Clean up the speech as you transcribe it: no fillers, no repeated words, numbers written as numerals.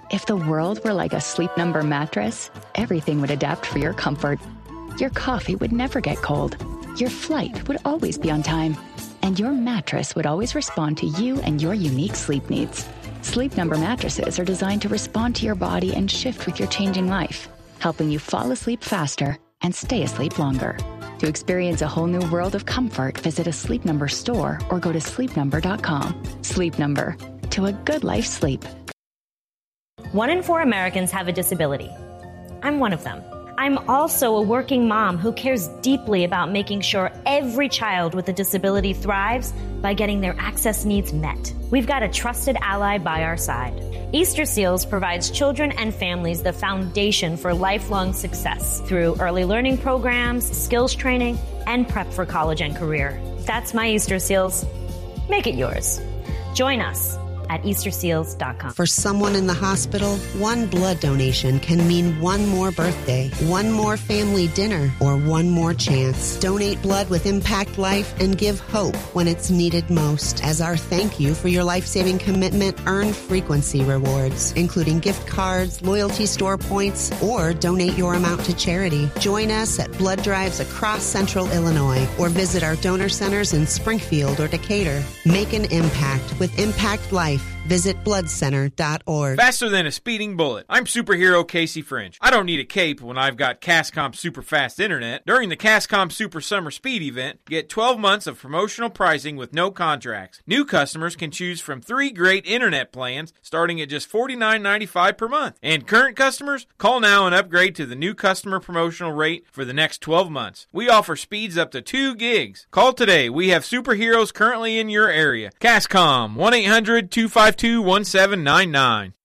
If the world were like a Sleep Number mattress, everything would adapt for your comfort. Your coffee would never get cold. Your flight would always be on time. And your mattress would always respond to you and your unique sleep needs. Sleep Number mattresses are designed to respond to your body and shift with your changing life, helping you fall asleep faster and stay asleep longer. To experience a whole new world of comfort, visit a Sleep Number store or go to sleepnumber.com. Sleep Number. To a good life sleep. 1 in 4 Americans have a disability. I'm one of them. I'm also a working mom who cares deeply about making sure every child with a disability thrives by getting their access needs met. We've got a trusted ally by our side. Easter Seals provides children and families the foundation for lifelong success through early learning programs, skills training, and prep for college and career. That's my Easter Seals. Make it yours. Join us at easterseals.com. For someone in the hospital, one blood donation can mean one more birthday, one more family dinner, or one more chance. Donate blood with Impact Life and give hope when it's needed most. As our thank you for your life-saving commitment, earn frequency rewards, including gift cards, loyalty store points, or donate your amount to charity. Join us at blood drives across Central Illinois, or visit our donor centers in Springfield or Decatur. Make an impact with Impact Life. Visit bloodcenter.org. Faster than a speeding bullet. I'm superhero Casey French. I don't need a cape when I've got Cascom Super Fast Internet. During the Cascom Super Summer Speed event, get 12 months of promotional pricing with no contracts. New customers can choose from 3 great internet plans starting at just $49.95 per month. And current customers, call now and upgrade to the new customer promotional rate for the next 12 months. We offer speeds up to 2 gigs. Call today. We have superheroes currently in your area. Cascom, 1-800-252-1799.